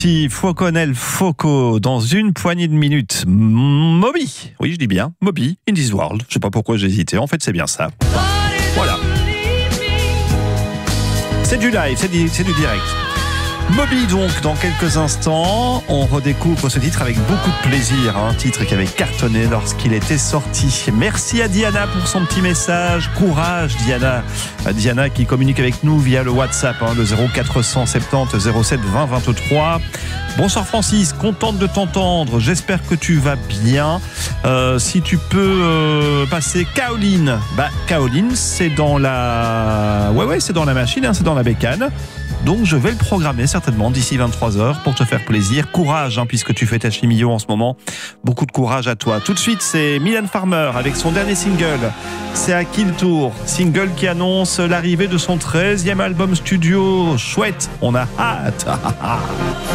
Foconel Foco, dans une poignée de minutes. Moby, oui je dis bien, Moby, In This World. Je sais pas pourquoi j'ai hésité, en fait c'est bien ça. Voilà. C'est du live, c'est du direct. Moby donc, dans quelques instants, on redécouvre ce titre avec beaucoup de plaisir, un titre qui avait cartonné lorsqu'il était sorti. Merci à Diana pour son petit message, courage Diana. Diana qui communique avec nous via le WhatsApp, le 0470 07 20 23. Bonsoir Francis, contente de t'entendre, j'espère que tu vas bien. Si tu peux passer Kaoline, Kaoline c'est dans la... c'est dans la machine, c'est dans la bécane. Donc je vais le programmer certainement d'ici 23h pour te faire plaisir. Courage puisque tu fais ta chimio en ce moment. Beaucoup de courage à toi. Tout de suite c'est Mylène Farmer avec son dernier single. C'est à qui le tour? Single qui annonce l'arrivée de son 13e album studio. Chouette, on a hâte.